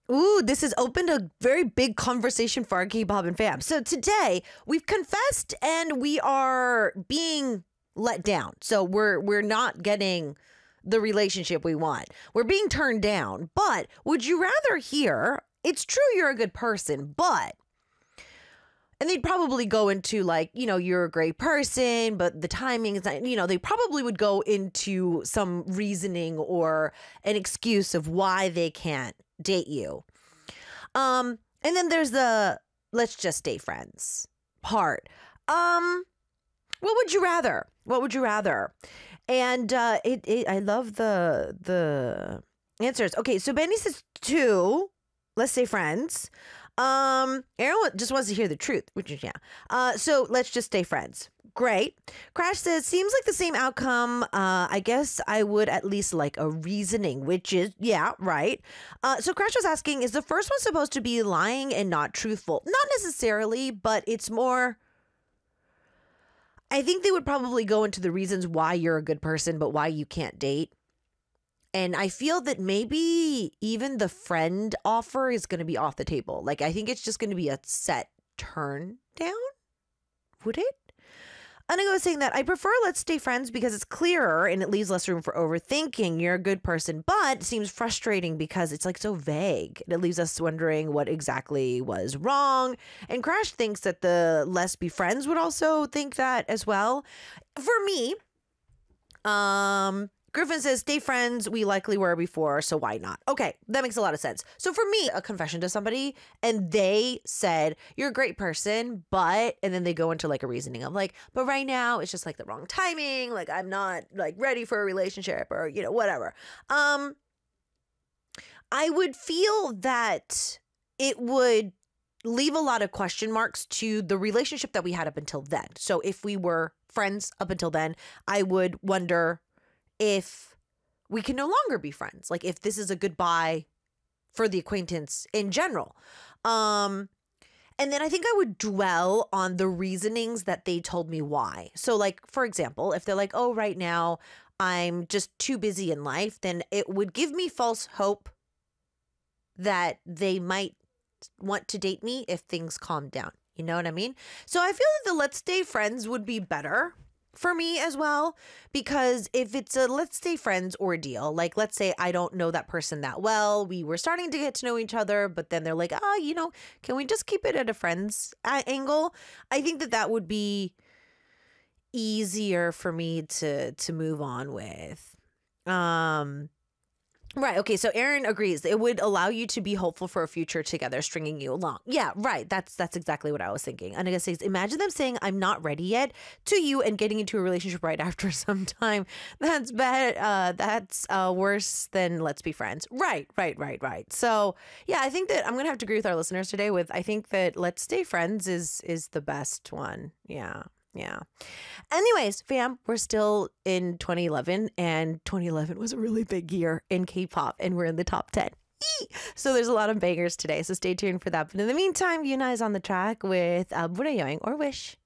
Ooh, this has opened a very big conversation for our K-pop and fam. So today we've confessed and we are being let down. So we're not getting the relationship we want. We're being turned down. But would you rather hear, it's true you're a good person, but, and they'd probably go into like, you're a great person, but the timing is not, they probably would go into some reasoning or an excuse of why they can't date you. And then there's the let's just stay friends part. What would you rather? What would you rather? And I love the answers. Okay, so Benny says 2. Let's stay friends. Aaron just wants to hear the truth, which is so let's just stay friends. Great. Crash says, seems like the same outcome. I guess I would at least like a reasoning, which is, yeah, right. So Crash was asking, is the first one supposed to be lying and not truthful? Not necessarily, but it's more, I think they would probably go into the reasons why you're a good person, but why you can't date. And I feel that maybe even the friend offer is going to be off the table. Like, I think it's just going to be a set turn down. Would it? Anigo was saying that I prefer let's stay friends because it's clearer and it leaves less room for overthinking. You're a good person, but it seems frustrating because it's like so vague. And it leaves us wondering what exactly was wrong. And Crash thinks that the let's be friends would also think that as well. For me, Griffin says, stay friends. We likely were before, so why not? Okay, that makes a lot of sense. So for me, a confession to somebody, and they said, you're a great person, but, and then they go into like a reasoning of like, but right now it's just like the wrong timing. Like I'm not like ready for a relationship or, whatever. I would feel that it would leave a lot of question marks to the relationship that we had up until then. So if we were friends up until then, I would wonder if we can no longer be friends, like if this is a goodbye for the acquaintance in general. And then I think I would dwell on the reasonings that they told me why. So like, for example, if they're like, oh, right now I'm just too busy in life, then it would give me false hope that they might want to date me if things calm down. You know what I mean? So I feel that the let's stay friends would be better for me as well, because if it's a let's stay friends ordeal, like let's say I don't know that person that well, we were starting to get to know each other, but then they're like, can we just keep it at a friends angle? I think that would be easier for me to move on with. Right. Okay. So Aaron agrees. It would allow you to be hopeful for a future together, stringing you along. Yeah. Right. That's exactly what I was thinking. Anika says, imagine them saying, I'm not ready yet to you and getting into a relationship right after some time. That's bad. That's worse than let's be friends. Right. So yeah, I think that I'm going to have to agree with our listeners today with, I think that let's stay friends is the best one. Yeah. Anyways, fam, we're still in 2011 and 2011 was a really big year in K-pop and we're in the top 10. So there's a lot of bangers today. So stay tuned for that. But in the meantime, Yuna is on the track with Bureyoing or Wish.